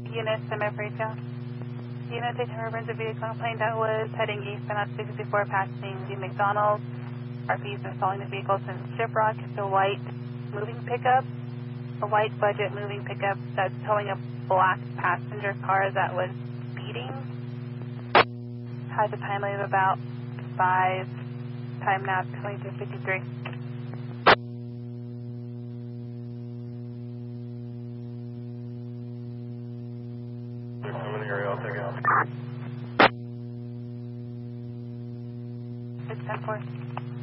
Unit semi-fragile. Unit 10 reference a vehicle plane that was heading eastbound on 64 passing the McDonald's. RPs installing the vehicle since Shiprock. It's a white moving pickup, a white budget moving pickup that's towing a black passenger car that was speeding. Has a time limit of about 5, time now 22:53. I'm in the area, I'll take off. It's 10-4.